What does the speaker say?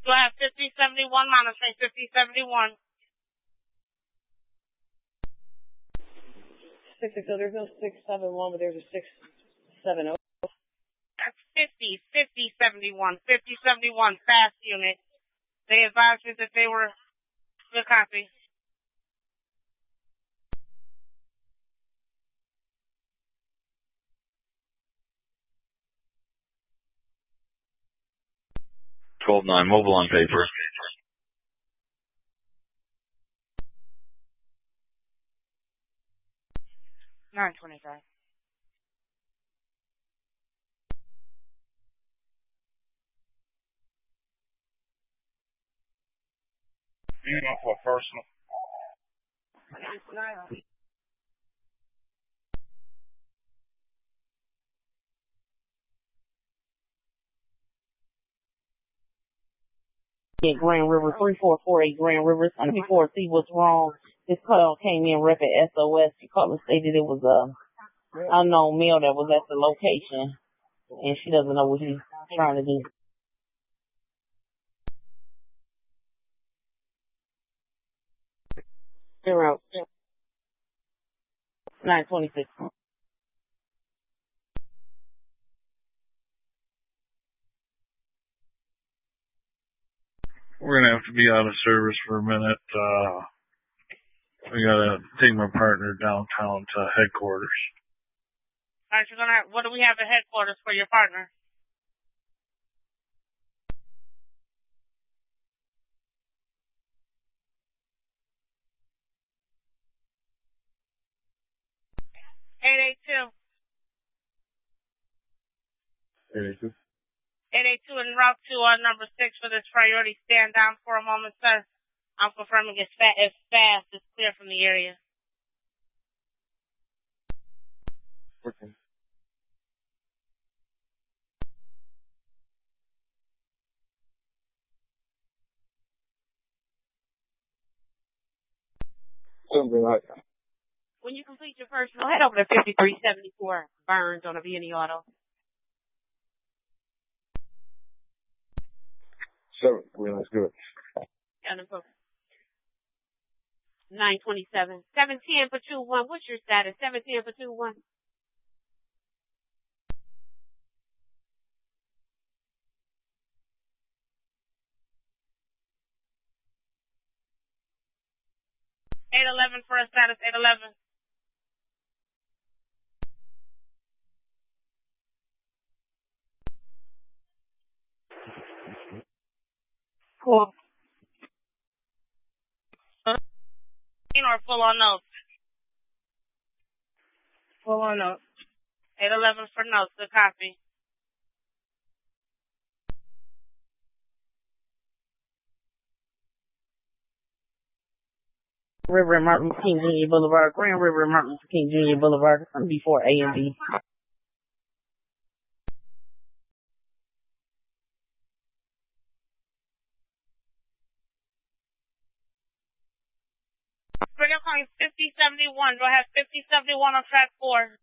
Do I have 5071 monitoring 5071? 660, there's no 671, but there's a 670. That's 5071, 5071, fast unit. They advised me that they were good copy. $12-9, mobile on paper. $925. You know, for personal. Grand River, 3448 Grand River. And before see what's wrong, this call came in rep at SOS. She called and stated it was a unknown male that was at the location, and she doesn't know what he's trying to do. They're out. 926. We're going to have to be out of service for a minute. We got to take my partner downtown to headquarters. All right, what do we have at headquarters for your partner? $882. 882 en route to number 6 for this priority. Stand down for a moment, sir. I'm confirming it's fast. It's clear from the area. Okay. Something like that. When you complete your first, head over to 5374 Burns on a B&E Auto. 7, let's do it. 927. 710 for 21. What's your status? 710 for 21. $811 for a status. $811. Cool. Or full on notes? Full on notes. 811 for notes. Good copy. River and Martin Luther King Jr. Boulevard, Grand River and Martin Luther King Jr. Boulevard, before A and B. We're calling 5071. Do I have 5071 on track 4?